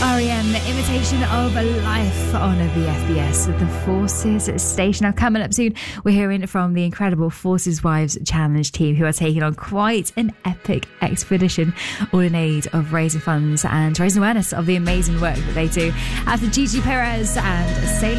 REM, Imitation of a Life on the FBS, the Forces station. Now, coming up soon, we're hearing from the incredible Forces Wives Challenge team, who are taking on quite an epic expedition, all in aid of raising funds and raising awareness of the amazing work that they do. After Gigi Perez and Sailor